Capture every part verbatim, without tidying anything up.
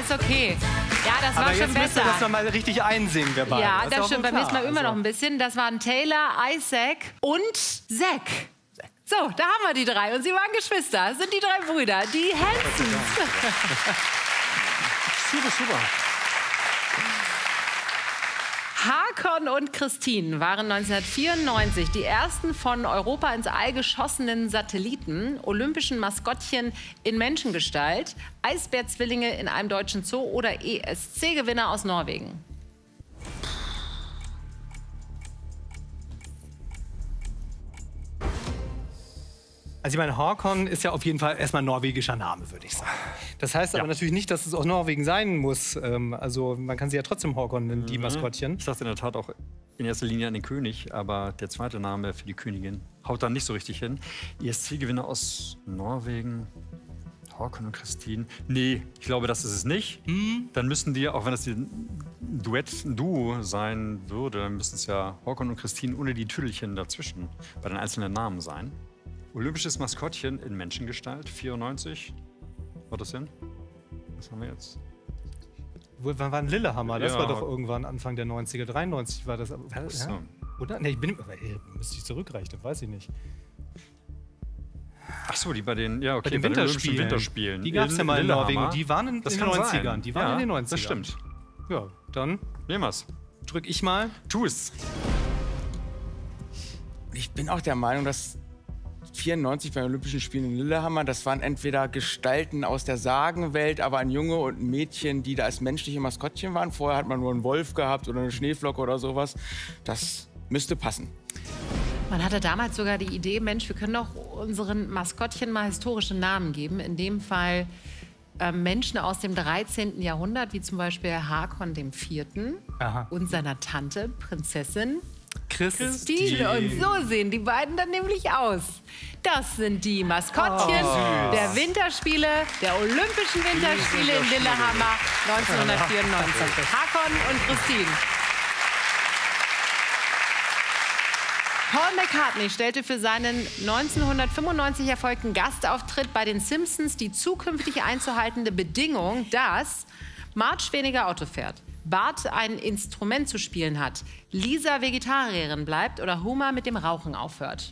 ist okay. Ja, das war Aber schon jetzt müsst ihr besser. das noch mal richtig einsingen, wir beide. Ja, ist das auch stimmt. wohl Beim nächsten Mal klar. immer Also- noch ein bisschen. Das waren Taylor, Isaac und Zack. So, da haben wir die drei. Und sie waren Geschwister. Das sind die drei Brüder, die Hansons. Super, super. Hakon und Christine waren neunzehnhundertvierundneunzig die ersten von Europa ins All geschossenen Satelliten, olympischen Maskottchen in Menschengestalt, Eisbärzwillinge in einem deutschen Zoo oder E S C-Gewinner aus Norwegen. Also ich meine, Håkon ist ja auf jeden Fall erstmal ein norwegischer Name, würde ich sagen. Das heißt aber Ja. natürlich nicht, dass es aus Norwegen sein muss. Ähm, also man kann sie ja trotzdem Håkon nennen, die Maskottchen. Ich dachte in der Tat auch in erster Linie an den König, aber der zweite Name für die Königin haut dann nicht so richtig hin. E S C-Gewinner aus Norwegen, Håkon und Christine. Nee, ich glaube, das ist es nicht. Dann müssten die, auch wenn das ein Duett, ein Duo sein würde, dann müssten es ja Håkon und Christine ohne die Tüdelchen dazwischen bei den einzelnen Namen sein. Olympisches Maskottchen in Menschengestalt, vierundneunzig. War das hin? Was haben wir jetzt? Wo wann war ein Lillehammer? Das Ja. war doch irgendwann Anfang der neunziger. dreiundneunzig war das. War das So. ja? Oder? Nee, ich bin, ey, müsste ich zurückrechnen, weiß ich nicht. Ach so, die bei den, ja, okay, Bei den bei den Olympischen Winterspielen. Winterspielen. Die gab es ja mal in Lillehammer. Norwegen. Die waren in, Das in den kann neunzigern. sein. Die waren Ja, in den neunzigern. Das stimmt. Ja, dann Nehmen wir's. drück ich mal. Tu es. Ich bin auch der Meinung, dass vierundneunzig bei den Olympischen Spielen in Lillehammer, das waren entweder Gestalten aus der Sagenwelt, aber ein Junge und ein Mädchen, die da als menschliche Maskottchen waren. Vorher hat man nur einen Wolf gehabt oder eine Schneeflocke oder sowas. Das müsste passen. Man hatte damals sogar die Idee, Mensch, wir können doch unseren Maskottchen mal historische Namen geben. In dem Fall äh, Menschen aus dem dreizehnten Jahrhundert, wie zum Beispiel Hakon dem Vierten Aha. und seiner Tante, Prinzessin Christine. Und so sehen die beiden dann nämlich aus. Das sind die Maskottchen Oh, der Winterspiele, der Olympischen Winterspiele in Lillehammer neunzehnhundertvierundneunzig. Hakon und Christine. Paul McCartney stellte für seinen neunzehnhundertfünfundneunzig erfolgten Gastauftritt bei den Simpsons die zukünftig einzuhaltende Bedingung, dass Marge weniger Auto fährt, Bart ein Instrument zu spielen hat, Lisa Vegetarierin bleibt oder Homer mit dem Rauchen aufhört.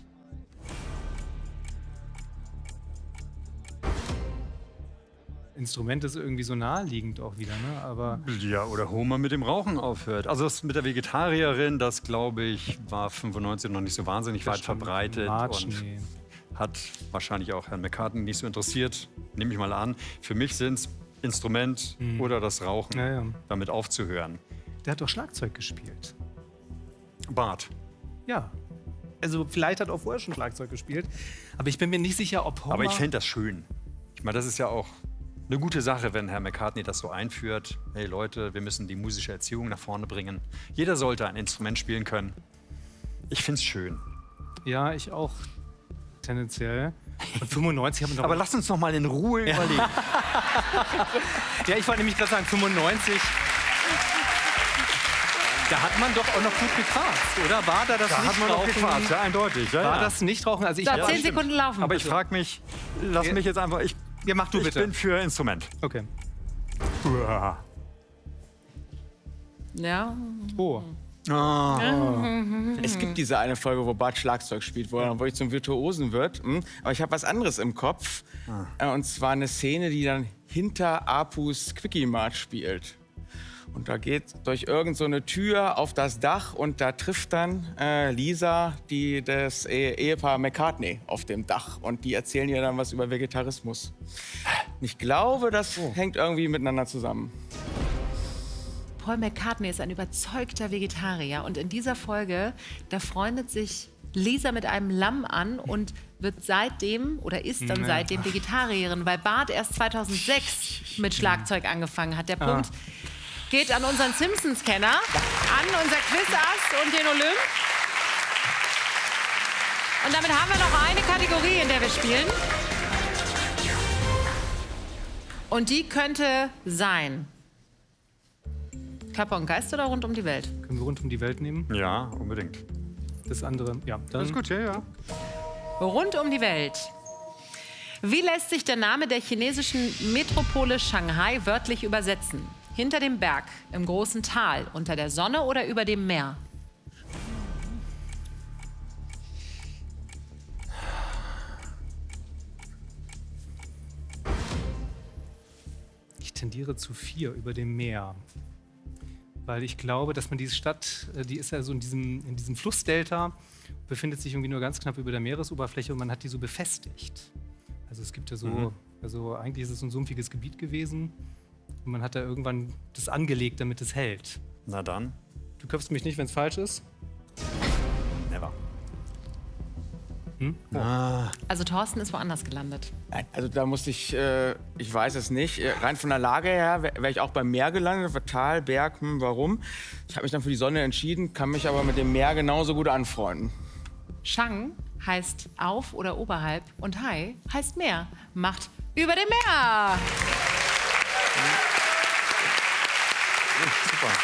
Instrument ist irgendwie so naheliegend auch wieder, ne? Aber Ja, oder Homer mit dem Rauchen aufhört. Also das mit der Vegetarierin, das glaube ich, war fünfundneunzig noch nicht so wahnsinnig weit verbreitet. Marge, und nee. hat wahrscheinlich auch Herrn McCartney nicht so interessiert, nehme ich mal an. Für mich sind es Instrument oder das Rauchen, Ja, ja. damit aufzuhören. Der hat doch Schlagzeug gespielt. Bart. Ja. Also vielleicht hat er auch vorher schon Schlagzeug gespielt. Aber ich bin mir nicht sicher, ob Homer... Aber ich fände das schön. Ich meine, das ist ja auch eine gute Sache, wenn Herr McCartney das so einführt. Hey Leute, wir müssen die musische Erziehung nach vorne bringen. Jeder sollte ein Instrument spielen können. Ich finde es schön. Ja, ich auch tendenziell. Und fünfundneunzig haben wir noch... Aber lass uns noch mal in Ruhe überlegen. Ja, ich wollte nämlich gerade sagen, fünfundneunzig... Da hat man doch auch noch gut gequarzt, oder? War da das Da hat man doch Nichtrauchen? gequatscht, ja, eindeutig. Ja, War ja. das Nichtrauchen? Also ich So, war- zehn stimmt. Sekunden laufen. Aber ich frage mich, lass Ja. mich jetzt einfach, ich, Ja, mach du ich bitte. bin für Instrument. Okay. Uah. Ja. Oh. Ah. Es gibt diese eine Folge, wo Bart Schlagzeug spielt, wo er dann wirklich zum Virtuosen wird. Hm? Aber ich habe was anderes im Kopf. Äh, Und zwar eine Szene, die dann hinter Apus Quickie-Mart spielt. Und da geht durch irgend so eine Tür auf das Dach und da trifft dann äh, Lisa die, das eh Ehepaar McCartney auf dem Dach. Und die erzählen ihr dann was über Vegetarismus. Ich glaube, das hängt irgendwie miteinander zusammen. Paul McCartney ist ein überzeugter Vegetarier und in dieser Folge, da freundet sich Lisa mit einem Lamm an und wird seitdem oder ist dann seitdem Vegetarierin, weil Bart erst zweitausendsechs mit Schlagzeug angefangen hat. Der Punkt geht an unseren Simpsons-Kenner, an unser Quizass und den Olymp. Und damit haben wir noch eine Kategorie, in der wir spielen. Und die könnte sein Körper und Geist oder rund um die Welt? Können wir rund um die Welt nehmen? Ja, unbedingt. Das andere, ja. Dann Das ist gut, ja, ja. Rund um die Welt. Wie lässt sich der Name der chinesischen Metropole Shanghai wörtlich übersetzen? Hinter dem Berg, im großen Tal, unter der Sonne oder über dem Meer? Ich tendiere zu vier, über dem Meer. Weil ich glaube, dass man diese Stadt, die ist ja so in diesem, in diesem Flussdelta, befindet sich irgendwie nur ganz knapp über der Meeresoberfläche und man hat die so befestigt. Also es gibt ja so, mhm. also eigentlich ist es ein sumpfiges Gebiet gewesen und man hat da irgendwann das angelegt, damit es hält. Na dann. Du köpfst mich nicht, wenn es falsch ist? Never. Hm? Oh. Ah. Also Thorsten ist woanders gelandet. Nein, also da musste ich, äh, ich weiß es nicht. Äh, rein von der Lage her wäre wär ich auch beim Meer gelandet. Tal, Berg, hm, warum? Ich habe mich dann für die Sonne entschieden, kann mich aber mit dem Meer genauso gut anfreunden. Shang heißt auf oder oberhalb und Hai heißt Meer. Macht über dem Meer. Ja, super.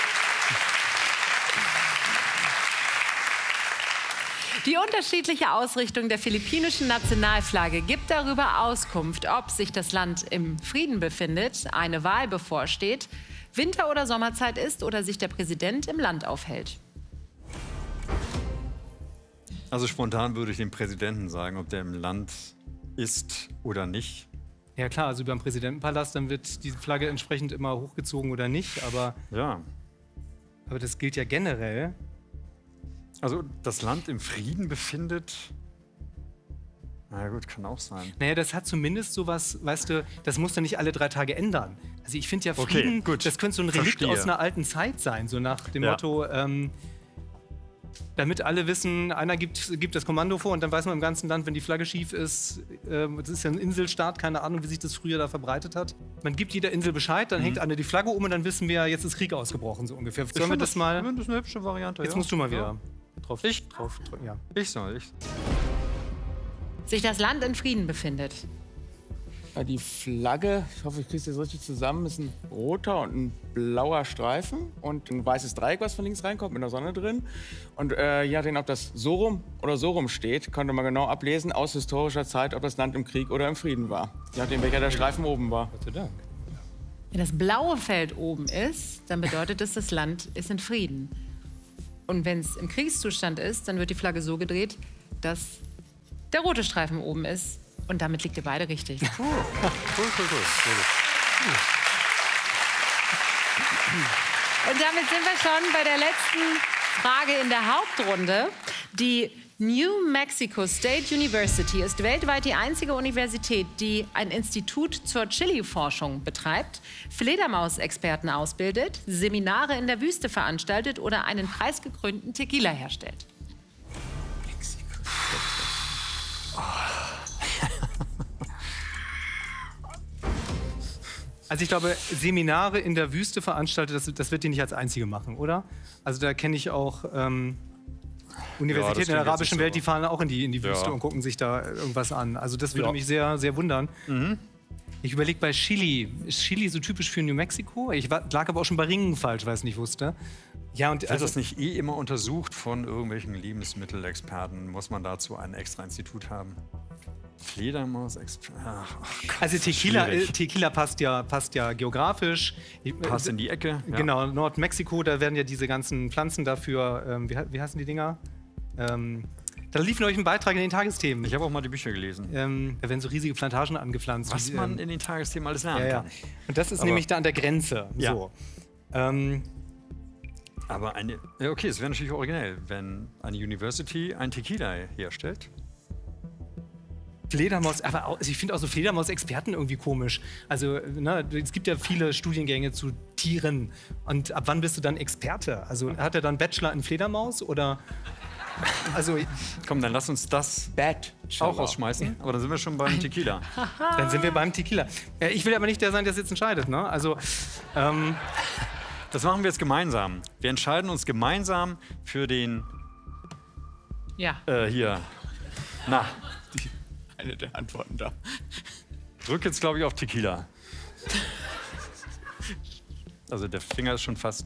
Die unterschiedliche Ausrichtung der philippinischen Nationalflagge gibt darüber Auskunft, ob sich das Land im Frieden befindet, eine Wahl bevorsteht, Winter- oder Sommerzeit ist oder sich der Präsident im Land aufhält. Also spontan würde ich dem Präsidenten sagen, ob der im Land ist oder nicht. Ja klar, also über dem Präsidentenpalast, dann wird die Flagge entsprechend immer hochgezogen oder nicht, aber, Ja. aber das gilt ja generell. Also das Land im Frieden befindet. Na gut, kann auch sein. Naja, das hat zumindest sowas, weißt du, das muss dann nicht alle drei Tage ändern. Also ich finde ja Okay, Frieden, gut. das könnte so ein Relikt Verstehe. aus einer alten Zeit sein, so nach dem Ja. Motto, ähm, damit alle wissen, einer gibt, gibt das Kommando vor und dann weiß man im ganzen Land, wenn die Flagge schief ist, ähm, das ist ja ein Inselstaat, keine Ahnung, wie sich das früher da verbreitet hat. Man gibt jeder Insel Bescheid, dann Mhm. hängt einer die Flagge um und dann wissen wir, jetzt ist Krieg ausgebrochen, so ungefähr. Sollen wir das mal... Das ist eine hübsche Variante. Jetzt ja. musst du mal wieder Ja. drauf, Ich? drauf drücken, ja. Ich soll, ich. Sich das Land in Frieden befindet. Ja, die Flagge, ich hoffe, ich kriege es jetzt richtig zusammen, ist ein roter und ein blauer Streifen und ein weißes Dreieck, was von links reinkommt, mit der Sonne drin. Und äh, je nachdem, ob das so rum oder so rum steht, konnte man genau ablesen, aus historischer Zeit, ob das Land im Krieg oder im Frieden war. Je nachdem, welcher der Streifen oben war. Gott sei Dank. Wenn das blaue Feld oben ist, dann bedeutet es, das Land ist in Frieden. Und wenn es im Kriegszustand ist, dann wird die Flagge so gedreht, dass der rote Streifen oben ist. Und damit liegt ihr beide richtig. Cool, cool, cool. Sehr gut. Und damit sind wir schon bei der letzten Frage in der Hauptrunde. Die New Mexico State University ist weltweit die einzige Universität, die ein Institut zur Chili-Forschung betreibt, Fledermausexperten ausbildet, Seminare in der Wüste veranstaltet oder einen preisgekrönten Tequila herstellt. Also ich glaube, Seminare in der Wüste veranstaltet, das, das wird die nicht als einzige machen, oder? Also da kenne ich auch ähm, Universitäten Ja, in der arabischen so. Welt, die fahren auch in die, in die Wüste Ja. und gucken sich da irgendwas an. Also das würde Ja. mich sehr, sehr wundern. Mhm. Ich überlege bei Chili. Ist Chili so typisch für New Mexico? Ich war, lag aber auch schon bei Ringen falsch, weil ich es nicht wusste. Ja, und Wird also, das nicht eh immer untersucht von irgendwelchen Lebensmittelexperten? Muss man dazu ein extra Institut haben? Fledermaus-Experten. Ach, ach Gott, also ist das Tequila, äh, schwierig. Tequila passt ja, passt ja geografisch. Ich- Passt äh, in die Ecke. Ja. Genau, Nordmexiko, da werden ja diese ganzen Pflanzen dafür, ähm, wie, he- wie heißen die Dinger? Ähm, da lief neulich ein Beitrag in den Tagesthemen. Ich habe auch mal die Bücher gelesen. Ähm, da werden so riesige Plantagen angepflanzt. Was die, man ähm, in den Tagesthemen alles lernen ja, ja. kann. Und das ist Aber- nämlich da an der Grenze. Ja. So. Ähm, Aber eine. Ja, okay, es wäre natürlich originell, wenn eine University ein Tequila herstellt. Fledermaus, aber auch, also ich finde auch so Fledermaus-Experten irgendwie komisch. Also, ne, es gibt ja viele Studiengänge zu Tieren. Und ab wann bist du dann Experte? Also, hat er dann Bachelor in Fledermaus oder. Also, Komm, dann lass uns das Bad. auch rausschmeißen. Aber dann sind wir schon beim Tequila. dann sind wir beim Tequila. Äh, Ich will aber nicht der sein, der es jetzt entscheidet, ne? Also, ähm, Das machen wir jetzt gemeinsam. Wir entscheiden uns gemeinsam für den. Ja. Äh, hier. Na, Eine der Antworten da. drück jetzt, glaube ich, auf Tequila. Also der Finger ist schon fast.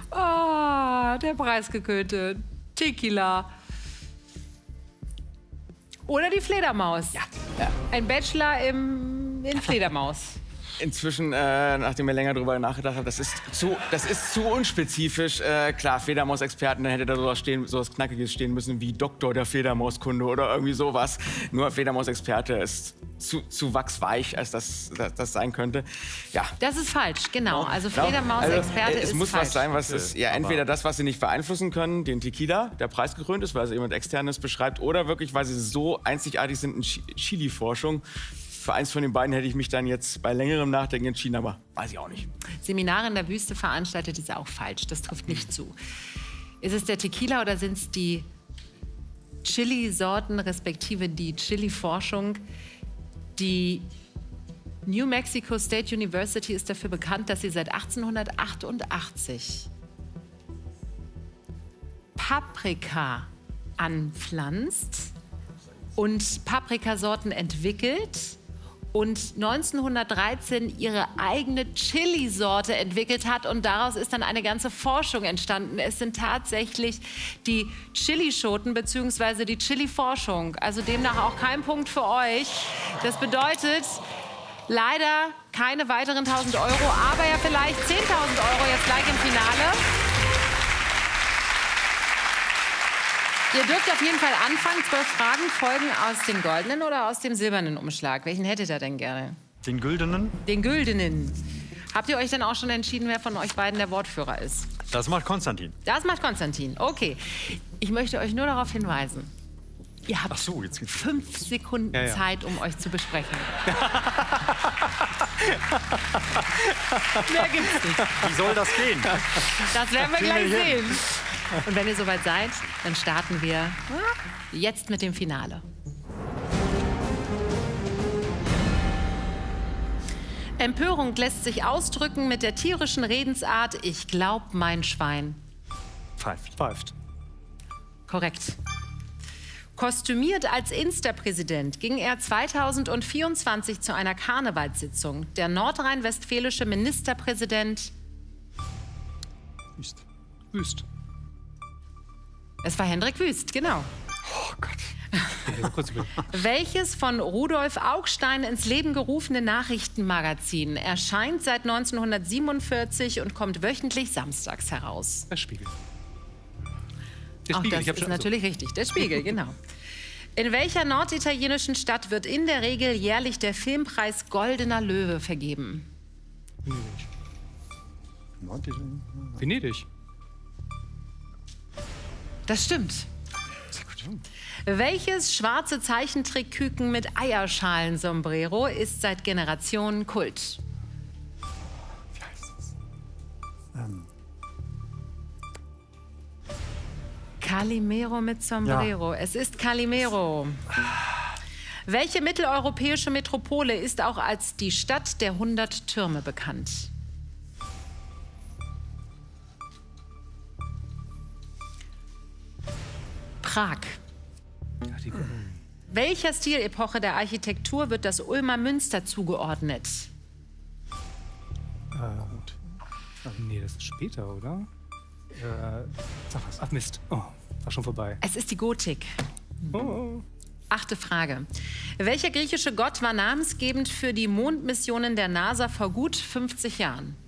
Ah, der preisgekrönte Tequila. Oder die Fledermaus. Ja. Ja. Ein Bachelor im, in Fledermaus. Inzwischen, äh, nachdem ich länger drüber nachgedacht habe, das ist zu, das ist zu unspezifisch. Äh, klar, Fledermaus-Experten, dann hätte da sowas, stehen, sowas Knackiges stehen müssen wie Doktor der Fledermauskunde oder irgendwie sowas. Nur Fledermaus-Experte ist zu, zu wachsweich, als das, das, das sein könnte. Ja. Das ist falsch, genau. Also Ja, Fledermaus-Experte also, äh, ist Es muss falsch. was sein, was ist ja entweder das, was sie nicht beeinflussen können, den Tequila, der preisgekrönt ist, weil sie jemand Externes beschreibt, oder wirklich, weil sie so einzigartig sind in Ch- Chili-Forschung. Für eins von den beiden hätte ich mich dann jetzt bei längerem Nachdenken entschieden, aber weiß ich auch nicht. Seminare in der Wüste veranstaltet ist auch falsch. Das trifft nicht zu. Ist es der Tequila oder sind es die Chili-Sorten, respektive die Chili-Forschung? Die New Mexico State University ist dafür bekannt, dass sie seit achtzehnhundertachtundachtzig Paprika anpflanzt und Paprikasorten entwickelt und neunzehnhundertdreizehn ihre eigene Chili-Sorte entwickelt hat und daraus ist dann eine ganze Forschung entstanden. Es sind tatsächlich die Chilischoten bzw. die Chili-Forschung. Also demnach auch kein Punkt für euch. Das bedeutet leider keine weiteren tausend Euro, aber ja vielleicht zehntausend Euro jetzt gleich im Finale. Ihr dürft auf jeden Fall anfangen. Zwölf Fragen folgen aus dem goldenen oder aus dem silbernen Umschlag. Welchen hättet ihr denn gerne? Den güldenen? Den güldenen. Habt ihr euch denn auch schon entschieden, wer von euch beiden der Wortführer ist? Das macht Konstantin. Das macht Konstantin. Okay. Ich möchte euch nur darauf hinweisen. Ihr habt Ach so, jetzt geht's. fünf Sekunden Ja, ja. Zeit, um euch zu besprechen. Mehr gibt's nicht. Wie soll das gehen? Das werden wir Kriegen gleich wir hin. sehen. Und wenn ihr soweit seid, dann starten wir jetzt mit dem Finale. Empörung lässt sich ausdrücken mit der tierischen Redensart "Ich glaub, mein Schwein". Pfeift. Pfeift. Korrekt. Kostümiert als Insta-Präsident ging er zweitausendvierundzwanzig zu einer Karnevalssitzung. Der nordrhein-westfälische Ministerpräsident. Wüst. Wüst. Es war Hendrik Wüst, genau. Oh Gott. Ja, kurz über- Welches von Rudolf Augstein ins Leben gerufene Nachrichtenmagazin erscheint seit neunzehnhundertsiebenundvierzig und kommt wöchentlich samstags heraus? Der Spiegel. Der Auch Spiegel. das Ich hab ist schon- natürlich richtig. Der Spiegel, genau. In welcher norditalienischen Stadt wird in der Regel jährlich der Filmpreis Goldener Löwe vergeben? Venedig. Venedig. Das stimmt. Welches schwarze Zeichentrickküken mit Eierschalen-Sombrero ist seit Generationen Kult? Wie heißt das? Ähm, Calimero mit Sombrero. Es ist Calimero. Welche mitteleuropäische Metropole ist auch als die Stadt der hundert Türme bekannt? Prag. Ja, die, Welcher Stilepoche der Architektur wird das Ulmer Münster zugeordnet? äh, gut. Nee, das ist später, oder? Äh, sag was. Ach Mist. Oh, war schon vorbei. Es ist die Gotik. Oh. Achte Frage. Welcher griechische Gott war namensgebend für die Mondmissionen der NASA vor gut fünfzig Jahren?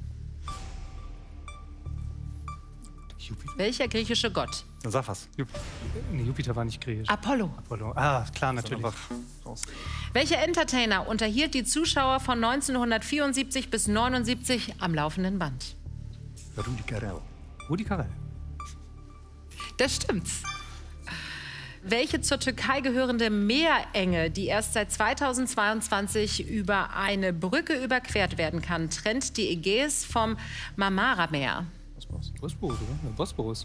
Jupiter? Welcher griechische Gott? dann sag was. Jup nee, Jupiter war nicht griechisch. Apollo. Apollo. Ah, klar, natürlich. Einfach raus. Welcher Entertainer unterhielt die Zuschauer von neunzehnhundertvierundsiebzig bis neunundsiebzig am laufenden Band? Rudi Carell. Rudi Carell. Das stimmt. Welche zur Türkei gehörende Meerenge, die erst seit zweitausendzweiundzwanzig über eine Brücke überquert werden kann, trennt die Ägäis vom Marmara-Meer? Bosporus, oder? Ja, Bosporus.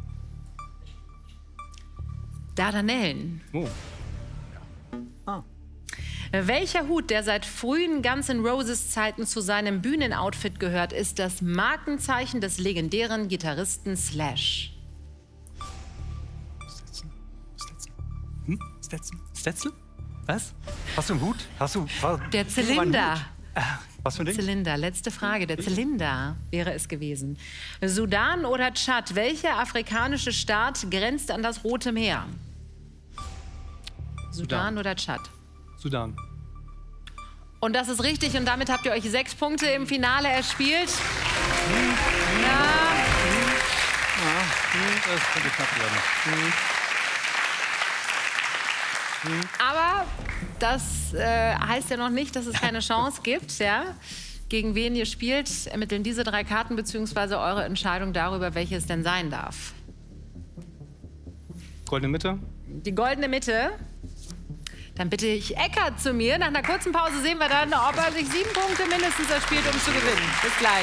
Dardanellen. Oh. Ah. Welcher Hut, der seit frühen Guns N' Roses Zeiten zu seinem Bühnenoutfit gehört, ist das Markenzeichen des legendären Gitarristen Slash? Stetson. Stetson. Hm? Stetson. Stetzel? Was? Hast du einen Hut? Hast du. War, Der Hast du einen Zylinder. Hut? Was für ein Ding? Zylinder, letzte Frage. Der Zylinder wäre es gewesen. Sudan oder Tschad, welcher afrikanische Staat grenzt an das Rote Meer? Sudan oder Tschad? Sudan. Und das ist richtig und damit habt ihr euch sechs Punkte im Finale erspielt. Ja. Das könnte knapp werden. Aber das äh, heißt ja noch nicht, dass es keine Chance gibt. Ja? Gegen wen ihr spielt, ermitteln diese drei Karten bzw. eure Entscheidung darüber, welche es denn sein darf. Goldene Mitte. Die goldene Mitte. Dann bitte ich Eckart zu mir. Nach einer kurzen Pause sehen wir dann, ob er sich sieben Punkte mindestens erspielt, um zu gewinnen. Bis gleich.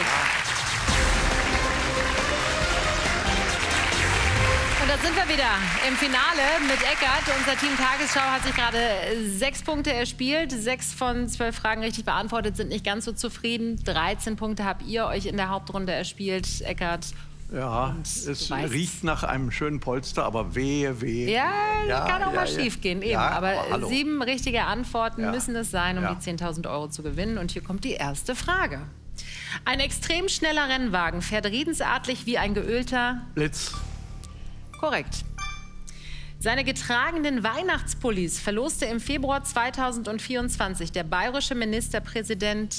Und da sind wir wieder im Finale mit Eckart. Unser Team Tagesschau hat sich gerade sechs Punkte erspielt. Sechs von zwölf Fragen richtig beantwortet, sind nicht ganz so zufrieden. dreizehn Punkte habt ihr euch in der Hauptrunde erspielt, Eckart. Ja, es riecht nach einem schönen Polster, aber wehe, wehe. Ja, ja kann auch ja, mal ja. schief gehen, eben. Ja, aber aber sieben richtige Antworten Ja. müssen es sein, um Ja. die zehntausend Euro zu gewinnen. Und hier kommt die erste Frage. Ein extrem schneller Rennwagen fährt redensartlich wie ein geölter... Blitz. Korrekt. Seine getragenen Weihnachtspullis verloste im Februar zweitausendvierundzwanzig der bayerische Ministerpräsident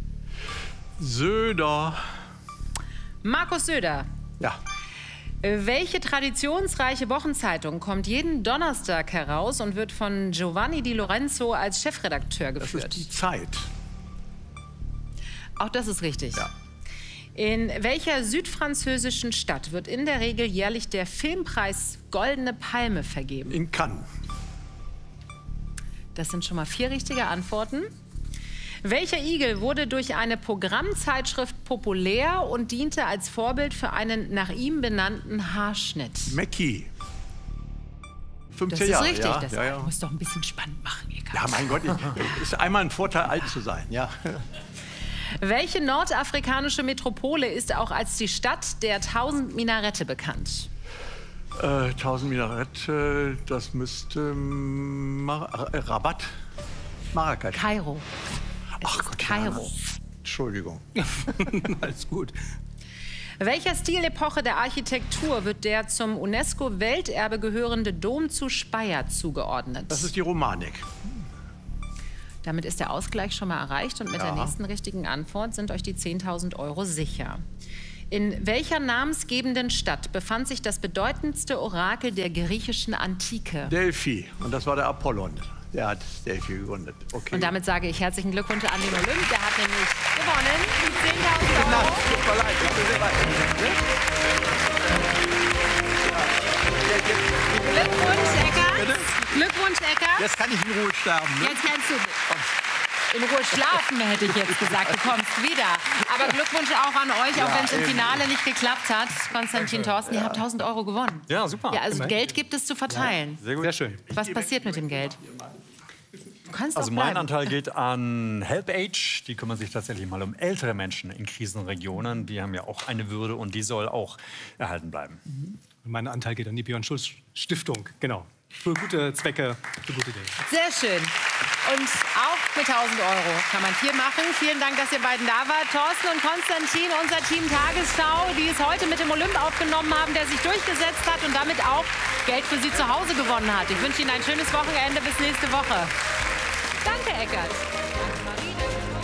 Söder. Markus Söder. Ja. Welche traditionsreiche Wochenzeitung kommt jeden Donnerstag heraus und wird von Giovanni Di Lorenzo als Chefredakteur Das geführt? ist die Zeit. Auch das ist richtig. Ja. In welcher südfranzösischen Stadt wird in der Regel jährlich der Filmpreis Goldene Palme vergeben? In Cannes. Das sind schon mal vier richtige Antworten. Welcher Igel wurde durch eine Programmzeitschrift populär und diente als Vorbild für einen nach ihm benannten Haarschnitt? Mackie. Das fünfzehn ist Jahre. richtig. Ja, Das ja, ja. muss doch ein bisschen spannend machen. Egal. ja, mein Gott, es ist einmal ein Vorteil, alt zu sein. Ja. Welche nordafrikanische Metropole ist auch als die Stadt der tausend Minarette bekannt? Äh, tausend Minarette, das müsste Mar äh, Rabat, Marrakesch. Kairo. Ach Gott, Kairo. Ja. Entschuldigung. Alles gut. Welcher Stilepoche der Architektur wird der zum UNESCO-Welterbe gehörende Dom zu Speyer zugeordnet? Das ist die Romanik. Damit ist der Ausgleich schon mal erreicht und mit Ja. der nächsten richtigen Antwort sind euch die zehntausend Euro sicher. In welcher namensgebenden Stadt befand sich das bedeutendste Orakel der griechischen Antike? Delphi. Und das war der Apollon. Der hat Delphi gegründet. Okay. Und damit sage ich herzlichen Glückwunsch an den Olymp. Der hat nämlich gewonnen. Die zehntausend Euro. Tut mir leid, ich bin sehr weit. Glückwunsch, Eckart. Glückwunsch, Eckart. Jetzt kann ich in Ruhe sterben. Ne? Jetzt kannst du in Ruhe schlafen, hätte ich jetzt gesagt. Du kommst wieder. Aber Glückwunsch auch an euch, auch Ja, wenn es im eben. Finale nicht geklappt hat. Konstantin, Thorsten, ihr habt tausend Euro gewonnen. Ja, super. Ja, also Geld gibt es zu verteilen. Sehr gut. Sehr schön. Was passiert mit dem Geld? Du kannst Also doch mein bleiben. Anteil geht an HelpAge. Die kümmern sich tatsächlich mal um ältere Menschen in Krisenregionen. Die haben ja auch eine Würde und die soll auch erhalten bleiben. Und mein Anteil geht an die Björn Schulz Stiftung. Genau. Für gute Zwecke, für gute Dinge. Sehr schön. Und auch mit tausend Euro kann man viel machen. Vielen Dank, dass ihr beiden da wart. Thorsten und Konstantin, unser Team Tagesschau, die es heute mit dem Olymp aufgenommen haben, der sich durchgesetzt hat und damit auch Geld für sie zu Hause gewonnen hat. Ich wünsche Ihnen ein schönes Wochenende. Bis nächste Woche. Danke, Eckart. Danke, Marie.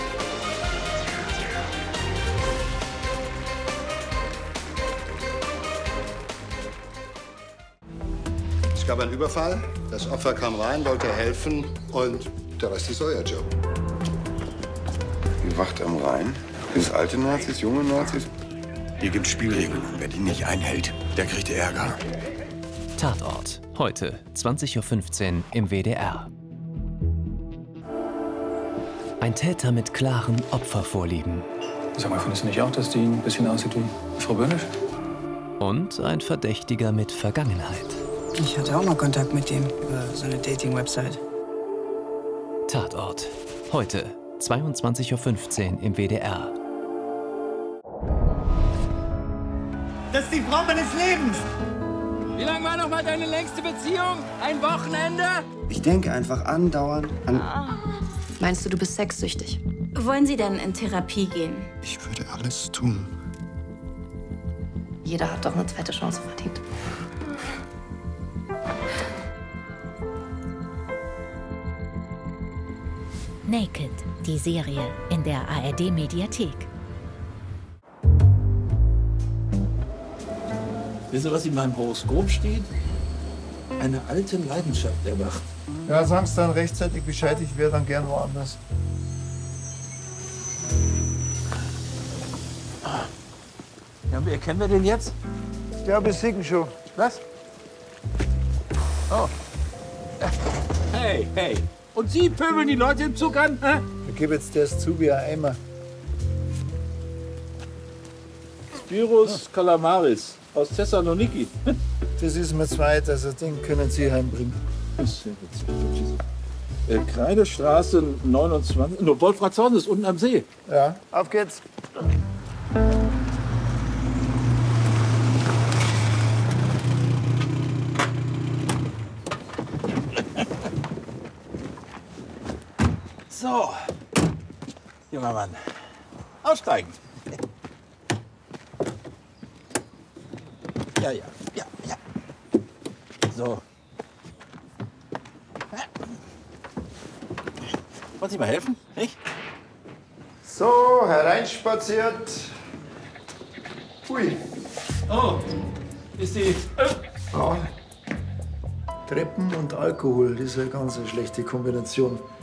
Es gab einen Überfall, das Opfer kam rein, wollte helfen und der Rest ist euer Job. Die Wacht am Rhein. Sind es alte Nazis, junge Nazis? Hier gibt Spielregeln. Wer die nicht einhält, der kriegt Ärger. Tatort. Heute, zwanzig Uhr fünfzehn im W D R. Ein Täter mit klaren Opfervorlieben. Sag mal, findest du nicht auch, dass die ein bisschen aussieht wie Frau Böhnisch? Und ein Verdächtiger mit Vergangenheit. Ich hatte auch mal Kontakt mit ihm über so eine Dating-Website. Tatort. Heute, zweiundzwanzig Uhr fünfzehn im W D R. Das ist die Frau meines Lebens! Wie lange war noch mal deine längste Beziehung? Ein Wochenende? Ich denke einfach andauernd an... Meinst du, du bist sexsüchtig? Wollen Sie denn in Therapie gehen? Ich würde alles tun. Jeder hat doch eine zweite Chance verdient. Naked, die Serie in der A R D-Mediathek. Wisst ihr, was in meinem Horoskop steht? Eine alte Leidenschaft erwacht. Ja, sagen Sie dann rechtzeitig Bescheid, ich wäre dann gern woanders. Ja, wer kennen wir den jetzt? Ich glaube, es ist schon. Was? Oh. Hey, hey. Und Sie pöbeln die Leute im Zug an? Hä? Ich gebe jetzt das zu wie ein Eimer. Spiros Kalamaris aus Thessaloniki. Das ist mir zweit, also den können Sie heimbringen. Das ist sehr witzig. Äh, Kreidestraße neunundzwanzig. No, Wolfratshausen ist unten am See. Ja, auf geht's. So, junger Mann, aussteigen. Ja, ja, ja, ja. So. Wollen Sie mal helfen? Nicht? So, hereinspaziert. Ui. Oh, ist die... Ja. Treppen und Alkohol, das ist eine ganz schlechte Kombination.